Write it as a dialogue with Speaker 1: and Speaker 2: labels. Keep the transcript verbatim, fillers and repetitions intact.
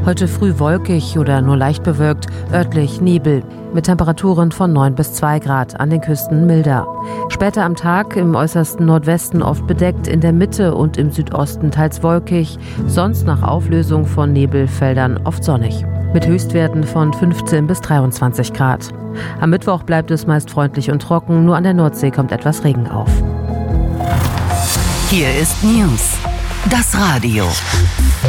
Speaker 1: Heute früh wolkig oder nur leicht bewölkt, örtlich Nebel, mit Temperaturen von neun bis zwei Grad, an den Küsten milder. Später am Tag im äußersten Nordwesten oft bedeckt, in der Mitte und im Südosten teils wolkig, sonst nach Auflösung von Nebelfeldern oft sonnig. Mit Höchstwerten von fünfzehn bis dreiundzwanzig Grad. Am Mittwoch bleibt es meist freundlich und trocken, nur an der Nordsee kommt etwas Regen auf.
Speaker 2: Hier ist News, das Radio.